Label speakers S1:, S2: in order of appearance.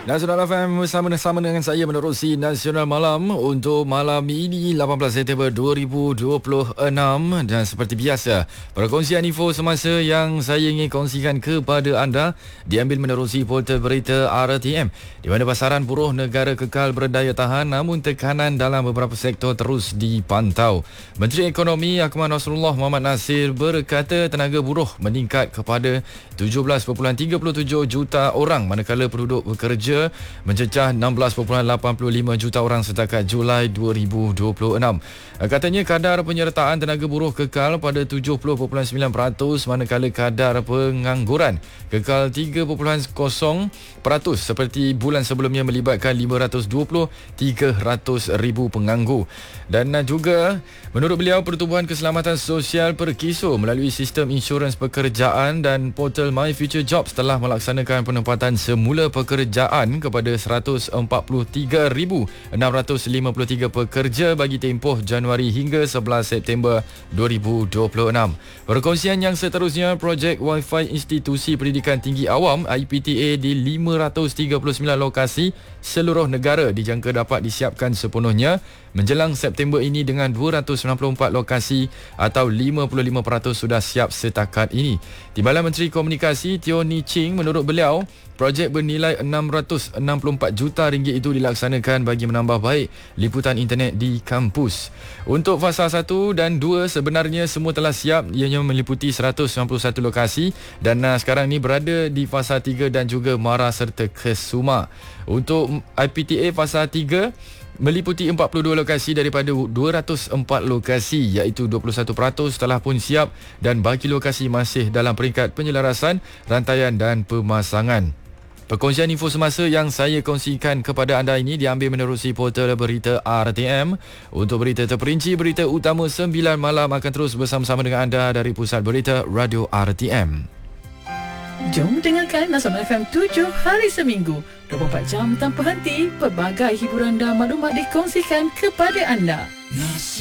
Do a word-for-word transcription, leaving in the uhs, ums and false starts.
S1: Nasional F M bersama-sama dengan saya menerusi Nasional Malam untuk malam ini lapan belas September dua ribu dua puluh enam. Dan seperti biasa, perkongsian info semasa yang saya ingin kongsikan kepada anda diambil menerusi portal berita R T M, di mana pasaran buruh negara kekal berdaya tahan namun tekanan dalam beberapa sektor terus dipantau. Menteri Ekonomi Akmal Nasrullah Mohamad Nasir berkata tenaga buruh meningkat kepada tujuh belas perpuluhan tiga puluh tujuh juta orang, manakala penduduk bekerja mencecah enam belas perpuluhan lapan puluh lima juta orang setakat Julai dua ribu dua puluh enam. Katanya kadar penyertaan tenaga buruh kekal pada tujuh puluh perpuluhan sembilan peratus, manakala kadar pengangguran kekal tiga perpuluhan kosong peratus seperti bulan sebelumnya, melibatkan lima ratus dua puluh tiga ratus ribu penganggur. Dan juga menurut beliau, pertubuhan keselamatan sosial perkiso melalui sistem insurans pekerjaan dan portal My Future Jobs telah melaksanakan penempatan semula pekerjaan kepada seratus empat puluh tiga ribu enam ratus lima puluh tiga pekerja bagi tempoh Januari hingga sebelas September dua ribu dua puluh enam. Perkongsian yang seterusnya, projek Wi-Fi Institusi Pendidikan Tinggi Awam I P T A di lima ratus tiga puluh sembilan lokasi seluruh negara dijangka dapat disiapkan sepenuhnya menjelang September ini, dengan dua ratus sembilan puluh empat lokasi atau lima puluh lima peratus sudah siap setakat ini. Timbalan Menteri Komunikasi Teo Ni Ching, menurut beliau, projek bernilai enam ratus enam puluh empat juta ringgit itu dilaksanakan bagi menambah baik liputan internet di kampus. Untuk fasa satu dan dua sebenarnya semua telah siap, ianya meliputi seratus sembilan puluh satu lokasi dan uh, sekarang ini berada di fasa tiga dan juga Mara serta Kesuma. Untuk I P T A fasa tiga meliputi empat puluh dua lokasi daripada dua ratus empat lokasi, iaitu dua puluh satu peratus telah pun siap dan baki lokasi masih dalam peringkat penyelarasan, rantaian dan pemasangan. Perkongsian info semasa yang saya kongsikan kepada anda ini diambil menerusi portal berita R T M. Untuk berita terperinci, berita utama sembilan malam akan terus bersama-sama dengan anda dari Pusat Berita Radio R T M.
S2: Jom dengarkan Nasional F M tujuh hari seminggu, dua puluh empat jam tanpa henti. Pelbagai hiburan dan maklumat dikongsikan kepada anda.